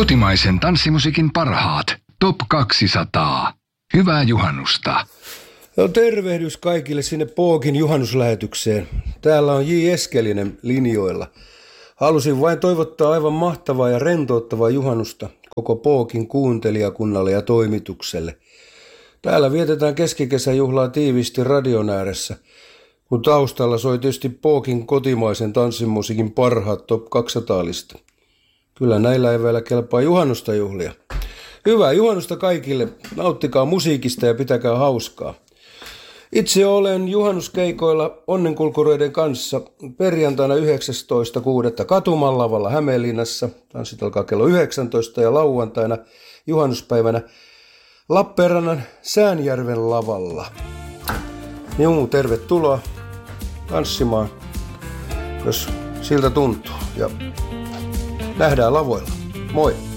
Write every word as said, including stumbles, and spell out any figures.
Kotimaisen tanssimusiikin parhaat. Top kaksisataa. Hyvää juhannusta. No, tervehdys kaikille sinne Pookin juhannuslähetykseen. Täällä on J. Eskelinen linjoilla. Halusin vain toivottaa aivan mahtavaa ja rentouttavaa juhannusta koko Pookin kuuntelijakunnalle ja toimitukselle. Täällä vietetään keskikesäjuhlaa tiiviisti radion ääressä, kun taustalla soi tietysti Pookin kotimaisen tanssimusiikin parhaat top kaksisataa-lista. Kyllä näillä eväillä kelpaa juhannusta juhlia. Hyvää juhannusta kaikille, nauttikaa musiikista ja pitäkää hauskaa. Itse olen juhannuskeikoilla Onnenkulkureiden kanssa perjantaina yhdeksästoista kuudetta Katumanlavalla Hämeenlinnassa, tanssit alkaa kello yhdeksäntoista, ja lauantaina juhannuspäivänä Lappeenrannan Säänjärven lavalla. Juu, tervetuloa tanssimaan, jos siltä tuntuu, ja nähdään lavoilla. Moi!